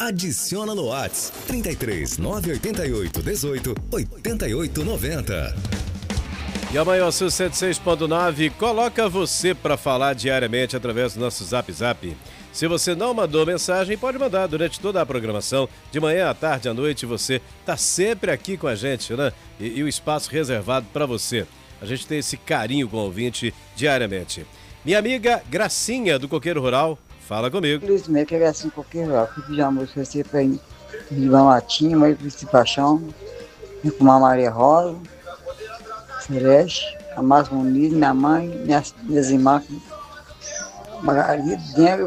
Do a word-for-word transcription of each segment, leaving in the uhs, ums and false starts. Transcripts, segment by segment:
Adiciona no WhatsApp trinta e três, nove oito oito, dezoito, oitenta e oito, noventa. E a Maior Sul cento e seis ponto nove coloca você para falar diariamente através do nosso Zap Zap. Se você não mandou mensagem, pode mandar durante toda a programação, de manhã, à tarde, à noite, você está sempre aqui com a gente, né? E, e o espaço reservado para você. A gente tem esse carinho com o ouvinte diariamente. Minha amiga Gracinha, do Coqueiro Rural, fala comigo. Luiz Meia, que é Gracinha do Coqueiro Rural. Fui pedir uma música pra você pra ir de Ivan Latinha, mas de paixão, com uma Maria Rosa, Celeste, a Márcia Muniz, minha mãe, minhas, minhas irmãs, Margarida, Dengo,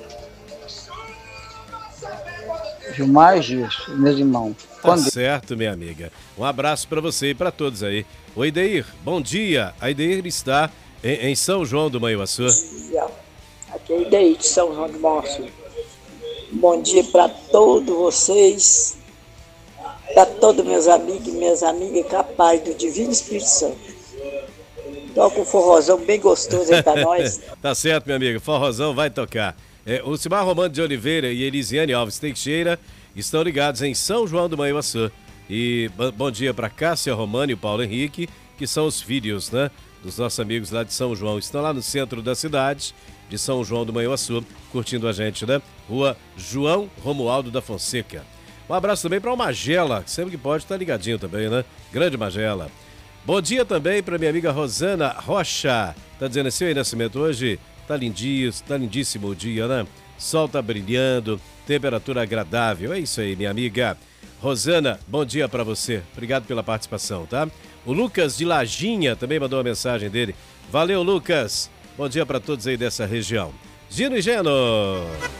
Gilmar e Gilson, meus irmãos. Tá certo, minha amiga. Um abraço para você e para todos aí. Oi, Ideir, bom dia. A Ideir está em, em São João do Manhuaçu. Bom dia. Aqui é Ideir de São João do Manhuaçu. Bom dia para todos vocês, para todos meus amigos e minhas amigas, capaz do Divino Espírito Santo. Toca um forrozão bem gostoso aí para nós. Tá certo, minha amiga. Forrozão vai tocar. É, o Cimar Romano de Oliveira e Elisiane Alves Teixeira estão ligados em São João do Manhuaçu. E bom dia para Cássia Romano e Paulo Henrique, que são os filhos, né, dos nossos amigos lá de São João. Estão lá no centro da cidade de São João do Manhuaçu, curtindo a gente, né? Rua João Romualdo da Fonseca. Um abraço também para o Magela, que sempre que pode tá ligadinho também, né? Grande Magela. Bom dia também para minha amiga Rosana Rocha. Tá dizendo assim, aí, Nascimento, hoje tá lindinho, tá lindíssimo o dia, né? Sol tá brilhando, temperatura agradável. É isso aí, minha amiga. Rosana, bom dia para você. Obrigado pela participação, tá? O Lucas de Lajinha também mandou uma mensagem dele. Valeu, Lucas. Bom dia para todos aí dessa região. Gino e Geno.